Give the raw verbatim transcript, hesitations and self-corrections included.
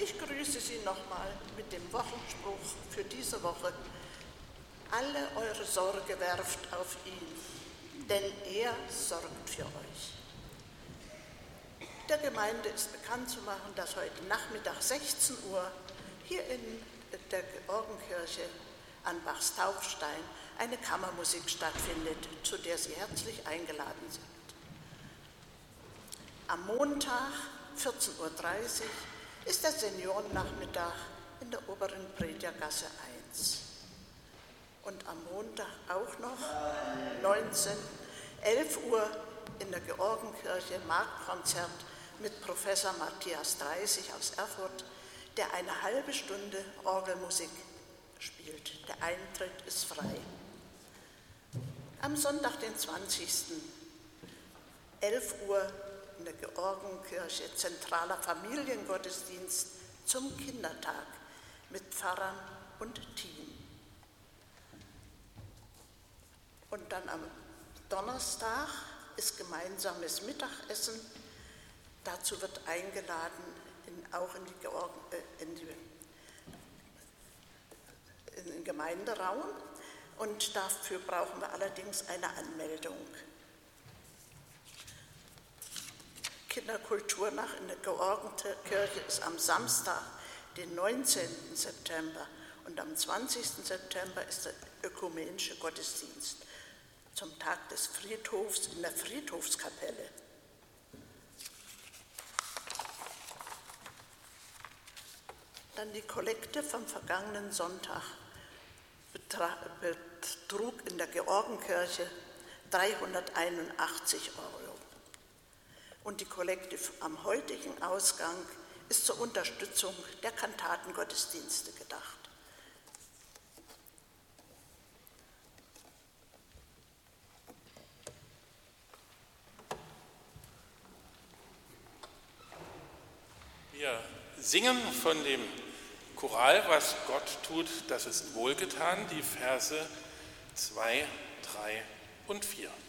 ich grüße Sie nochmal mit dem Wochenspruch für diese Woche. Alle eure Sorge werft auf ihn, denn er sorgt für euch. Der Gemeinde ist bekannt zu machen, dass heute Nachmittag sechzehn Uhr hier in der Georgenkirche an Bachs Taufstein eine Kammermusik stattfindet, zu der Sie herzlich eingeladen sind. Am Montag, vierzehn Uhr dreißig, ist der Seniorennachmittag in der oberen Prediergasse eins. Und am Montag auch noch, neunzehn, elf Uhr in der Georgenkirche Marktkonzert mit Professor Matthias Dreißig aus Erfurt, der eine halbe Stunde Orgelmusik spielt. Der Eintritt ist frei. Am Sonntag, den zwanzigsten elf Uhr in der Georgenkirche zentraler Familiengottesdienst zum Kindertag mit Pfarrern und Team. Und dann am Donnerstag ist gemeinsames Mittagessen. Dazu wird eingeladen, in, auch in, die Georgen, äh, in, die, in den Gemeinderaum. Und dafür brauchen wir allerdings eine Anmeldung. Kinderkulturnacht in der Georgenkirche ist am Samstag, den neunzehnten September. Und am zwanzigsten September ist der ökumenische Gottesdienst zum Tag des Friedhofs in der Friedhofskapelle. Dann die Kollekte vom vergangenen Sonntag betrug in der Georgenkirche dreihunderteinundachtzig Euro. Und die Kollekte am heutigen Ausgang ist zur Unterstützung der Kantatengottesdienste gedacht. Wir singen von dem Choral, was Gott tut, das ist wohlgetan, die Verse zwei, drei und vier.